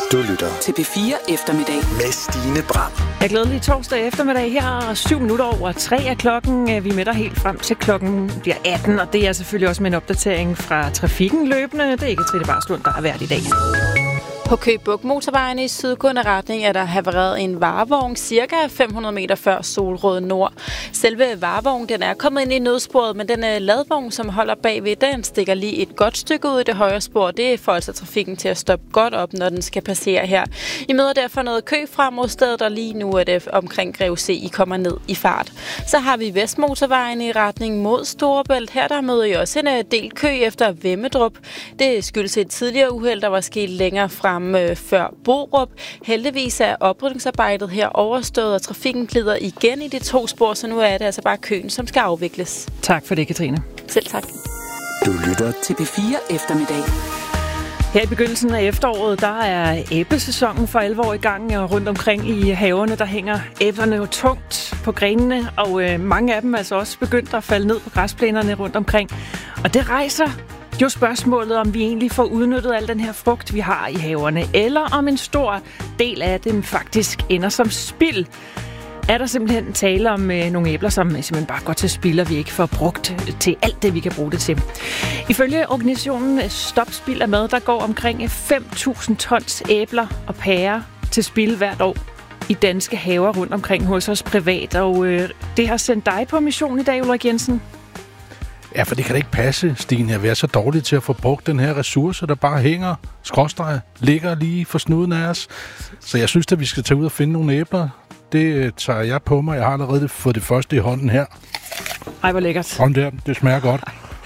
Du lytter til P4 Eftermiddag med Stine Bram. Jeg glædelig torsdag eftermiddag her 7 minutter over 3 af klokken. Vi er med dig helt frem til klokken bliver 18, og det er selvfølgelig også med en opdatering fra trafikken løbende. Det er ikke Trine Barslund, der har været i dag. På Køge Bugt motorvejen i sydgående retning er der havareret en varevogn cirka 500 meter før Solrød Nord. Selve varevognen den er kommet ind i nødsporet, men den ladvogn, som holder bagved, den stikker lige et godt stykke ud i det højre spor. Det får altså trafikken til at stoppe godt op, når den skal passere her. I møder derfor noget kø frem mod stedet, og lige nu er det omkring Greve C, I kommer ned i fart. Så har vi Vestmotorvejen i retning mod Storebælt. Her der møder I også en del kø efter Vemmedrup. Det skyldes et tidligere uheld, der var sket længere frem før Borup. Heldigvis er oprydningsarbejdet her overstået, og trafikken glider igen i de to spor, så nu er det altså bare køen, som skal afvikles. Tak for det, Katrine. Selv tak. Du lytter til P4 Eftermiddag. Her i begyndelsen af efteråret, der er æblesæsonen for alvor i gang, og rundt omkring i haverne, der hænger æblerne jo tungt på grenene, og mange af dem er altså også begyndt at falde ned på græsplænerne rundt omkring. Og det rejser jo spørgsmålet, om vi egentlig får udnyttet al den her frugt, vi har i haverne, eller om en stor del af dem faktisk ender som spild. Er der simpelthen tale om nogle æbler, som simpelthen bare går til spild, og vi ikke får brugt til alt det, vi kan bruge det til. Ifølge organisationen Stop Spild af Mad, der går omkring 5.000 tons æbler og pærer til spild hvert år i danske haver rundt omkring hos os privat. Og det har sendt dig på mission i dag, Ulrik Jensen. Ja, for det kan da ikke passe, Stine, at være så dårlig til at få brugt den her ressource, der bare hænger, ligger lige for snuden af os. Så jeg synes, at vi skal tage ud og finde nogle æbler. Det tager jeg på mig. Jeg har allerede fået det første i hånden her. Ej, hvor lækkert. Hånden der, det smager godt.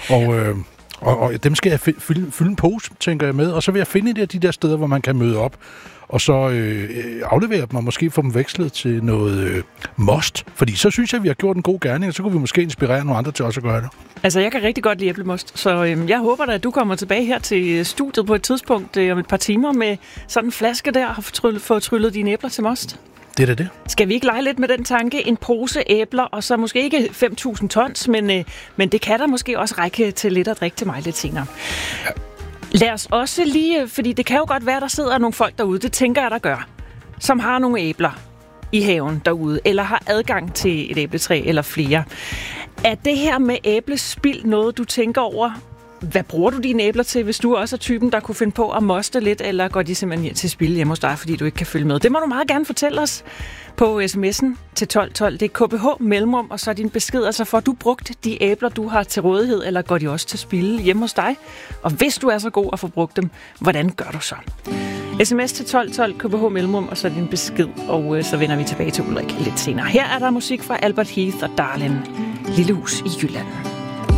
Og dem skal jeg fylde en pose, tænker jeg med. Og så vil jeg finde de der steder, hvor man kan møde op. Og så aflevere dem og måske få dem vekslet til noget most. Fordi så synes jeg, at vi har gjort en god gerning, og så kunne vi måske inspirere nogle andre til også at gøre det. Altså, jeg kan rigtig godt lide æblemost, så jeg håber da, at du kommer tilbage her til studiet på et tidspunkt om et par timer med sådan en flaske der og få tryllet dine æbler til most. Det er det. Skal vi ikke lege lidt med den tanke? En pose æbler, og så måske ikke 5.000 tons, men det kan da måske også række til lidt at drikke til mig lidt senere. Ja. Lad os også lige, fordi det kan jo godt være, der sidder nogle folk derude, det tænker jeg, der gør, som har nogle æbler i haven derude, eller har adgang til et æbletræ eller flere. Er det her med æblespild noget, du tænker over? Hvad bruger du dine æbler til, hvis du også er typen, der kunne finde på at moste lidt, eller går de simpelthen til spild hjemme hos dig, fordi du ikke kan følge med? Det må du meget gerne fortælle os på sms'en til 1212. Det er KBH mellemrum, og så din besked. Altså, får du brugt de æbler, du har til rådighed, eller går de også til spild hjemme hos dig? Og hvis du er så god at få brugt dem, hvordan gør du så? SMS til 1212, KBH mellemrum, og så din besked. Og så vender vi tilbage til Ulrik lidt senere. Her er der musik fra Albert Heath og Darlene, Lille hus i Jylland.